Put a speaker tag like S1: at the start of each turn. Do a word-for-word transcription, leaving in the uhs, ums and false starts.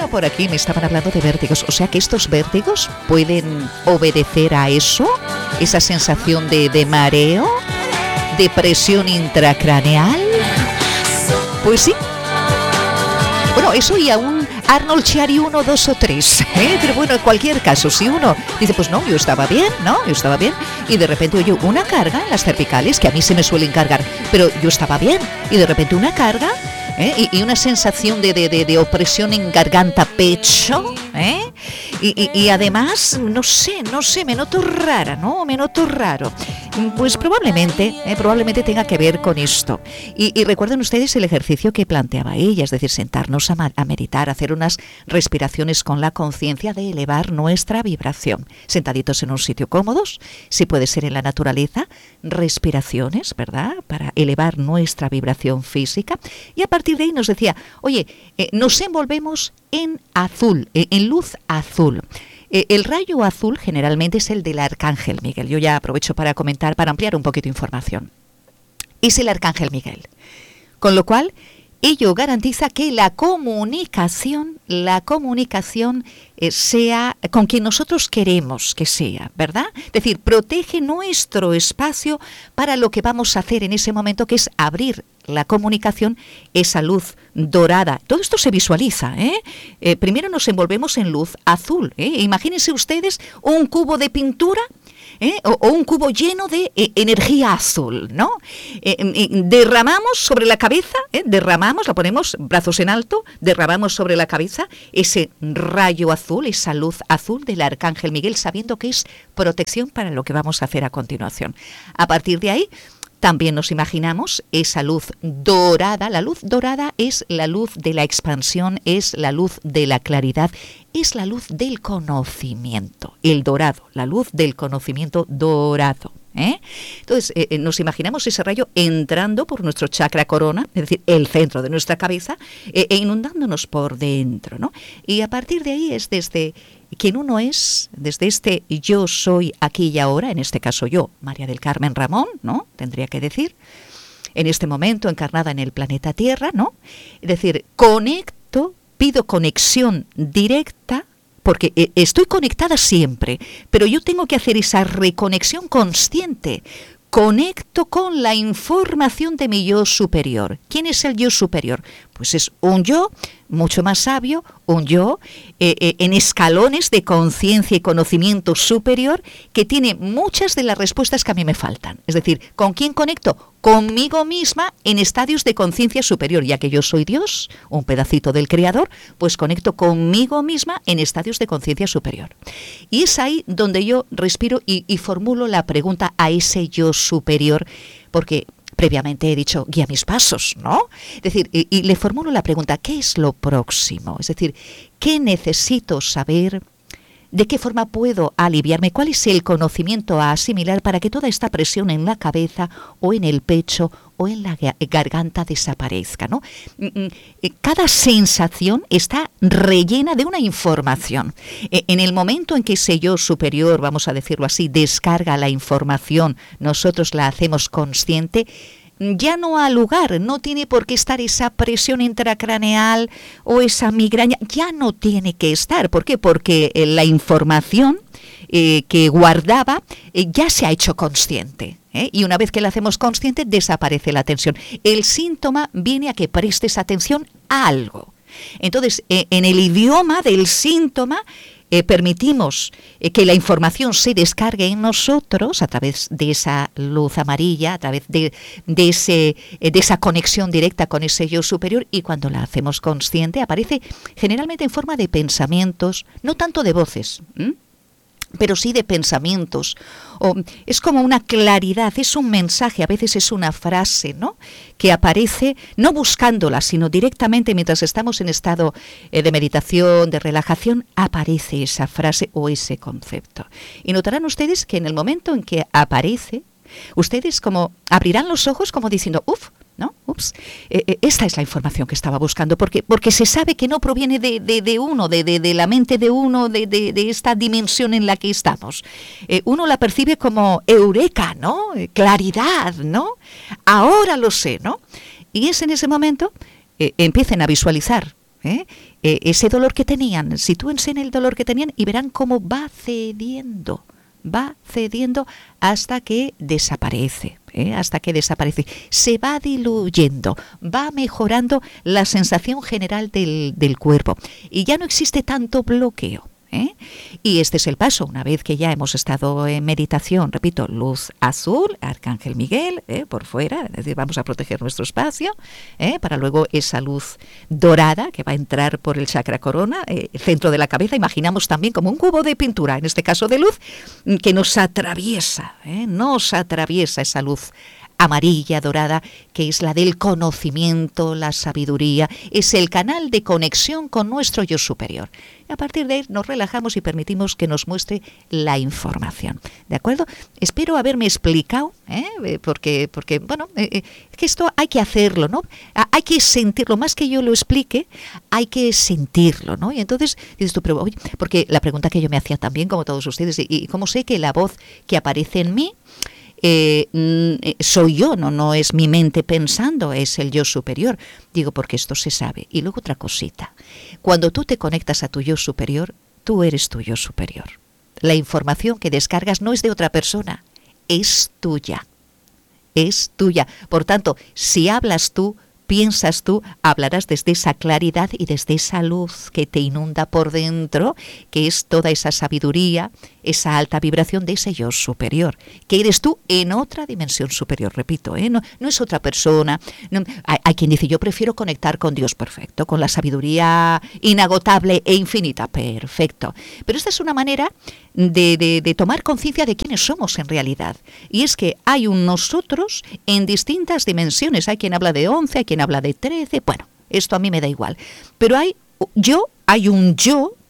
S1: Bueno, por aquí me estaban hablando de vértigos. O sea que estos vértigos pueden obedecer a eso, esa sensación de, de mareo, de presión intracraneal. Pues sí. Bueno, eso y aún Arnold Chiari uno, dos o tres, ¿eh? Pero bueno, en cualquier caso, si uno dice, pues no, yo estaba bien, ¿no? Yo estaba bien, y de repente oye una carga en las cervicales, que a mí se me suelen cargar, pero yo estaba bien, y de repente una carga, ¿eh? y, y una sensación de, de, de, de opresión en garganta, pecho, ¿eh? Y, y, y además, no sé, no sé, me noto rara, ¿no? Me noto raro. Pues probablemente, eh, probablemente tenga que ver con esto. Y, y recuerden ustedes el ejercicio que planteaba ella, es decir, sentarnos a, ma- a meditar, hacer unas respiraciones con la conciencia de elevar nuestra vibración. Sentaditos en un sitio cómodos, si puede ser en la naturaleza, respiraciones, ¿verdad? Para elevar nuestra vibración física. Y a partir de ahí nos decía, oye, eh, nos envolvemos en azul, eh, en luz azul. Eh, el rayo azul generalmente es el del Arcángel Miguel. Yo ya aprovecho para comentar, para ampliar un poquito de información. Es el Arcángel Miguel. Con lo cual, ello garantiza que la comunicación, la comunicación eh, sea con quien nosotros queremos que sea, ¿verdad? Es decir, protege nuestro espacio para lo que vamos a hacer en ese momento, que es abrir la comunicación, esa luz dorada. Todo esto se visualiza, ¿eh? Eh, primero nos envolvemos en luz azul, ¿eh? Imagínense ustedes un cubo de pintura, ¿eh? o, o un cubo lleno de eh, energía azul, ¿no? Eh, eh, derramamos sobre la cabeza, ¿eh? derramamos, la ponemos brazos en alto, derramamos sobre la cabeza ese rayo azul, esa luz azul del Arcángel Miguel, sabiendo que es protección para lo que vamos a hacer a continuación. A partir de ahí, también nos imaginamos esa luz dorada. La luz dorada es la luz de la expansión, es la luz de la claridad, es la luz del conocimiento. El dorado, la luz del conocimiento dorado. ¿Eh? Entonces, eh, nos imaginamos ese rayo entrando por nuestro chakra corona, es decir, el centro de nuestra cabeza, eh, e inundándonos por dentro, ¿no? Y a partir de ahí es desde quien uno es, desde este yo soy aquí y ahora, en este caso yo, María del Carmen Ramón, ¿no? Tendría que decir, en este momento encarnada en el planeta Tierra, ¿no? Es decir, conecto, pido conexión directa, porque estoy conectada siempre, pero yo tengo que hacer esa reconexión consciente. Conecto con la información de mi yo superior. ¿Quién es el yo superior? Pues es un yo mucho más sabio, un yo eh, eh, en escalones de conciencia y conocimiento superior, que tiene muchas de las respuestas que a mí me faltan. Es decir, ¿con quién conecto? Conmigo misma en estadios de conciencia superior, ya que yo soy Dios, un pedacito del Creador, pues conecto conmigo misma en estadios de conciencia superior. Y es ahí donde yo respiro y, y formulo la pregunta a ese yo superior, porque previamente he dicho, guía mis pasos, ¿no? Es decir, y, y le formulo la pregunta, ¿qué es lo próximo? Es decir, ¿qué necesito saber? ¿De qué forma puedo aliviarme? ¿Cuál es el conocimiento a asimilar para que toda esta presión en la cabeza o en el pecho o en la garganta desaparezca, ¿no? Cada sensación está rellena de una información. En el momento en que ese yo superior, vamos a decirlo así, descarga la información, nosotros la hacemos consciente, ya no ha lugar, no tiene por qué estar esa presión intracraneal o esa migraña, ya no tiene que estar. ¿Por qué? Porque la información eh, que guardaba eh, ya se ha hecho consciente. ¿eh? Y una vez que la hacemos consciente, desaparece la tensión. El síntoma viene a que prestes atención a algo. Entonces, eh, en el idioma del síntoma, Eh, permitimos eh, que la información se descargue en nosotros a través de esa luz amarilla, a través de, de, ese, eh, de esa conexión directa con ese yo superior, y cuando la hacemos consciente aparece generalmente en forma de pensamientos, no tanto de voces, ¿m? pero sí de pensamientos. O es como una claridad, es un mensaje, a veces es una frase, ¿no? Que aparece no buscándola, sino directamente mientras estamos en estado eh, de meditación, de relajación, aparece esa frase o ese concepto. Y notarán ustedes que en el momento en que aparece, ustedes como abrirán los ojos como diciendo, uff, ¿no? Ups, eh, eh, esta es la información que estaba buscando, porque, porque se sabe que no proviene de, de, de uno, de, de, de la mente de uno, de, de, de esta dimensión en la que estamos. Eh, uno la percibe como eureka, ¿no? Eh, claridad, ¿no? Ahora lo sé, ¿no? Y es en ese momento, eh, empiecen a visualizar ¿eh? Eh, ese dolor que tenían, sitúense en el dolor que tenían y verán cómo va cediendo, va cediendo hasta que desaparece, ¿eh? hasta que desaparece, se va diluyendo, va mejorando la sensación general del, del cuerpo y ya no existe tanto bloqueo. ¿Eh? Y este es el paso, una vez que ya hemos estado en meditación, repito, luz azul, Arcángel Miguel, ¿eh? por fuera, es decir, vamos a proteger nuestro espacio, ¿eh? para luego esa luz dorada que va a entrar por el chakra corona, eh, el centro de la cabeza, imaginamos también como un cubo de pintura, en este caso de luz, que nos atraviesa, ¿eh? nos atraviesa esa luz amarilla, dorada, que es la del conocimiento, la sabiduría, es el canal de conexión con nuestro yo superior. Y a partir de ahí nos relajamos y permitimos que nos muestre la información. ¿De acuerdo? Espero haberme explicado, ¿eh? porque, porque, bueno, eh, que esto hay que hacerlo, ¿no? Hay que sentirlo, más que yo lo explique, hay que sentirlo, ¿no? Y entonces dices tú, pero, oye, porque la pregunta que yo me hacía también, como todos ustedes, y, y cómo sé que la voz que aparece en mí, Eh, soy yo, no, no es mi mente pensando, es el yo superior. Digo, porque esto se sabe. Y luego otra cosita. Cuando tú te conectas a tu yo superior, tú eres tu yo superior. La información que descargas no es de otra persona, es tuya. Es tuya. Por tanto, si hablas tú, piensas tú, hablarás desde esa claridad y desde esa luz que te inunda por dentro, que es toda esa sabiduría, esa alta vibración de ese yo superior, que eres tú en otra dimensión superior, repito, ¿eh? no, no es otra persona. No, hay, hay quien dice, yo prefiero conectar con Dios, perfecto, con la sabiduría inagotable e infinita, perfecto. Pero esta es una manera de, de, de tomar conciencia de quiénes somos en realidad. Y es que hay un nosotros en distintas dimensiones. Hay quien habla de once, hay quien habla de trece, bueno, esto a mí me da igual. Pero hay yo, hay un yo